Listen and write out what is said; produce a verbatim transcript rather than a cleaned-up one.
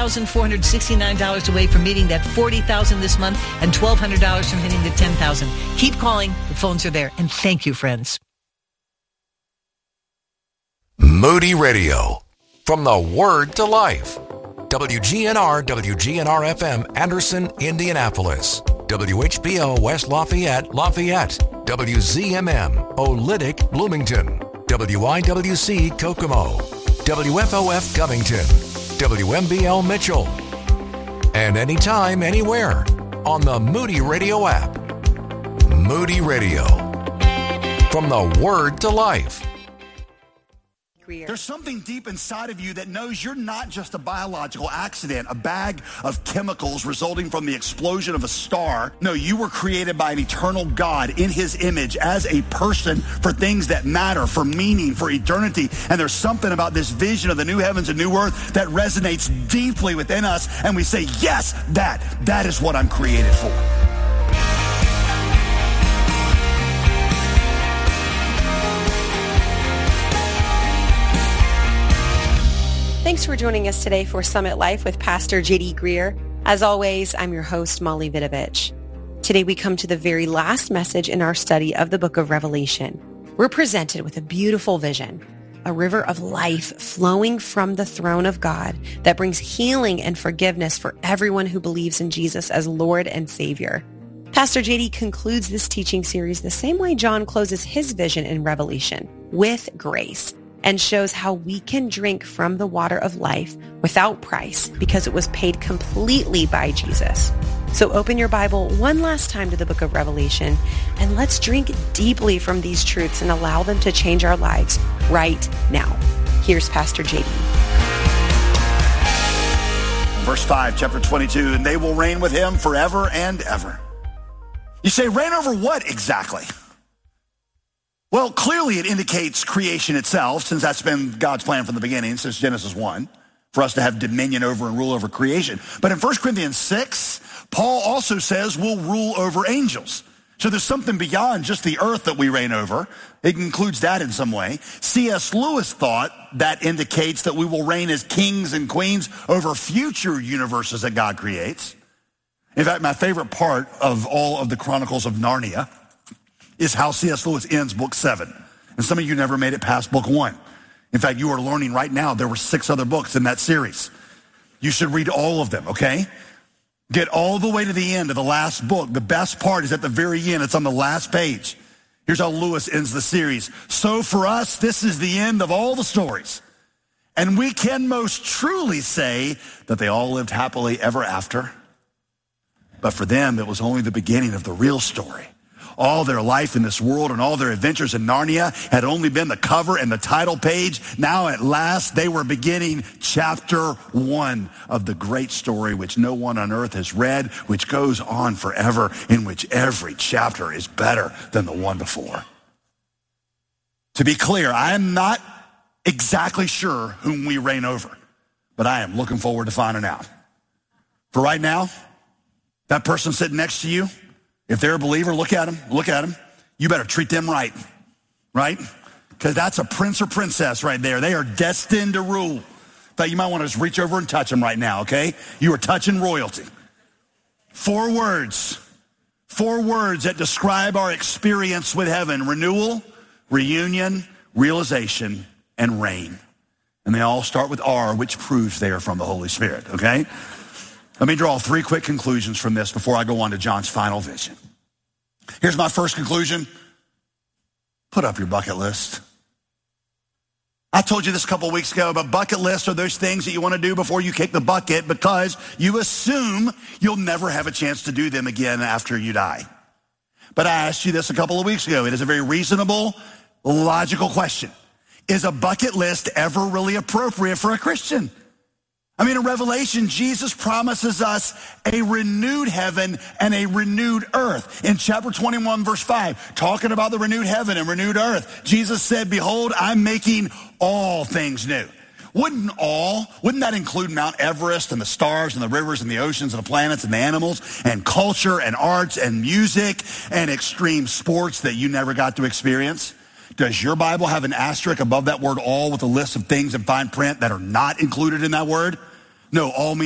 thousand four hundred sixty-nine dollars away from meeting that forty thousand dollars this month and twelve hundred dollars from hitting the ten thousand dollars. Keep calling. The phones are there. And thank you, friends. Moody Radio. From the Word to Life. W G N R, W G N R F M, Anderson, Indianapolis. W H B O, West Lafayette, Lafayette. W Z M M, Olynyk, Bloomington. W I W C, Kokomo. W F O F, Covington. W M B L, Mitchell. And anytime, anywhere, on the Moody Radio app. Moody Radio. From the Word to Life. There's something deep inside of you that knows you're not just a biological accident, a bag of chemicals resulting from the explosion of a star. No, you were created by an eternal God in his image as a person for things that matter, for meaning, for eternity. And there's something about this vision of the new heavens and new earth that resonates deeply within us. And we say, yes, that, that is what I'm created for. Thanks for joining us today for Summit Life with Pastor J D Greer. As always, I'm your host, Molly Vidovich. Today we come to the very last message in our study of the book of Revelation. We're presented with a beautiful vision, a river of life flowing from the throne of God that brings healing and forgiveness for everyone who believes in Jesus as Lord and Savior. Pastor J D concludes this teaching series the same way John closes his vision in Revelation, with grace, and shows how we can drink from the water of life without price because it was paid completely by Jesus. So open your Bible one last time to the book of Revelation, and let's drink deeply from these truths and allow them to change our lives right now. Here's Pastor J D. Verse five, chapter twenty-two, and they will reign with him forever and ever. You say, reign over what exactly? Well, clearly it indicates creation itself, since that's been God's plan from the beginning, since Genesis one, for us to have dominion over and rule over creation. But in First Corinthians six, Paul also says we'll rule over angels. So there's something beyond just the earth that we reign over. It includes that in some way. C S Lewis thought that indicates that we will reign as kings and queens over future universes that God creates. In fact, my favorite part of all of the Chronicles of Narnia is how C S Lewis ends book seven. And some of you never made it past book one. In fact, you are learning right now there were six other books in that series. You should read all of them, okay? Get all the way to the end of the last book. The best part is at the very end. It's on the last page. Here's how Lewis ends the series. So for us, this is the end of all the stories. And we can most truly say that they all lived happily ever after. But for them, it was only the beginning of the real story. All their life in this world and all their adventures in Narnia had only been the cover and the title page. Now at last they were beginning chapter one of the great story which no one on earth has read, which goes on forever, in which every chapter is better than the one before. To be clear, I am not exactly sure whom we reign over, but I am looking forward to finding out. For right now, that person sitting next to you, if they're a believer, look at them, look at them. You better treat them right, right? Because that's a prince or princess right there. They are destined to rule. In fact, you might want to just reach over and touch them right now, okay? You are touching royalty. Four words, four words that describe our experience with heaven: renewal, reunion, realization, and reign. And they all start with R, which proves they are from the Holy Spirit, okay? Let me draw three quick conclusions from this before I go on to John's final vision. Here's my first conclusion. Put up your bucket list. I told you this a couple of weeks ago, but bucket lists are those things that you want to do before you kick the bucket because you assume you'll never have a chance to do them again after you die. But I asked you this a couple of weeks ago. It is a very reasonable, logical question. Is a bucket list ever really appropriate for a Christian? I mean, in Revelation, Jesus promises us a renewed heaven and a renewed earth. In chapter twenty-one, verse five, talking about the renewed heaven and renewed earth, Jesus said, behold, I'm making all things new. Wouldn't all, wouldn't that include Mount Everest and the stars and the rivers and the oceans and the planets and the animals and culture and arts and music and extreme sports that you never got to experience? Does your Bible have an asterisk above that word all with a list of things in fine print that are not included in that word? No, all means